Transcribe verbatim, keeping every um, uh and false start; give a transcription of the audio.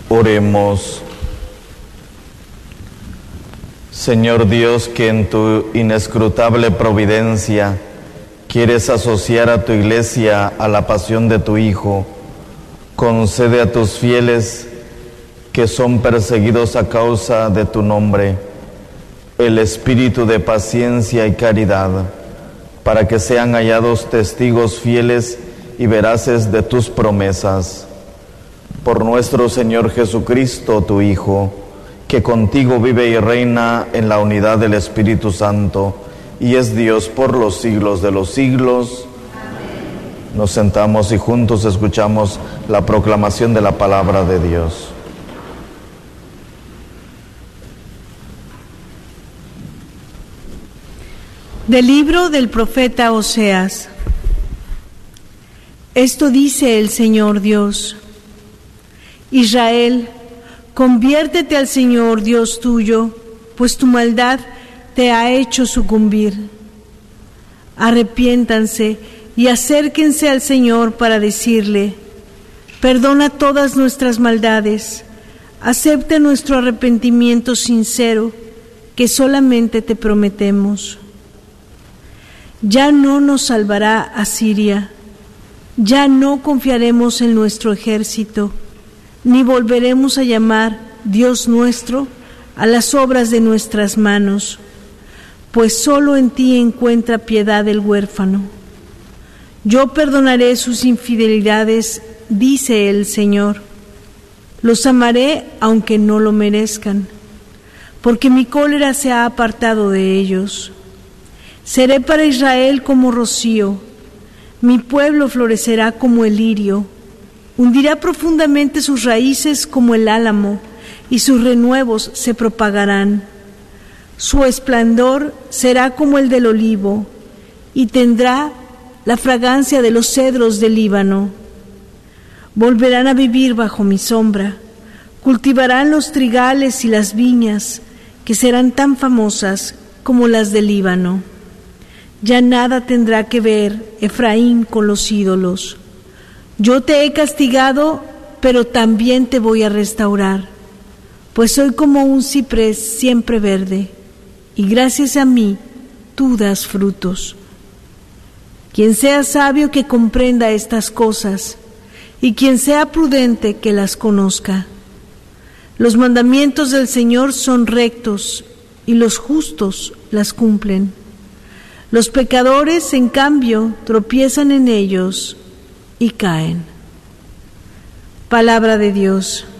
Oremos. Señor Dios, que en tu inescrutable providencia quieres asociar a tu Iglesia a la pasión de tu Hijo, concede a tus fieles que son perseguidos a causa de tu nombre el espíritu de paciencia y caridad, para que sean hallados testigos fieles y veraces de tus promesas. Por nuestro Señor Jesucristo, tu Hijo, que contigo vive y reina en la unidad del Espíritu Santo, y es Dios por los siglos de los siglos. Amén. Nos sentamos y juntos escuchamos la proclamación de la palabra de Dios. Del libro del profeta Oseas. Esto dice el Señor Dios: Israel, conviértete al Señor Dios tuyo, pues tu maldad te ha hecho sucumbir. Arrepiéntanse y acérquense al Señor para decirle: perdona todas nuestras maldades, acepta nuestro arrepentimiento sincero, que solamente te prometemos. Ya no nos salvará Asiria, ya no confiaremos en nuestro ejército, ni volveremos a llamar Dios nuestro a las obras de nuestras manos, pues solo en ti encuentra piedad el huérfano. Yo perdonaré sus infidelidades, dice el Señor. Los amaré aunque no lo merezcan, porque mi cólera se ha apartado de ellos. Seré para Israel como rocío, mi pueblo florecerá como el lirio, hundirá profundamente sus raíces como el álamo, y sus renuevos se propagarán. Su esplendor será como el del olivo, y tendrá la fragancia de los cedros del Líbano. Volverán a vivir bajo mi sombra, cultivarán los trigales y las viñas, que serán tan famosas como las del Líbano. Ya nada tendrá que ver Efraín con los ídolos. Yo te he castigado, pero también te voy a restaurar, pues soy como un ciprés siempre verde, y gracias a mí tú das frutos. Quien sea sabio que comprenda estas cosas, y quien sea prudente que las conozca. Los mandamientos del Señor son rectos, y los justos las cumplen. Los pecadores, en cambio, tropiezan en ellos y caen. Palabra de Dios.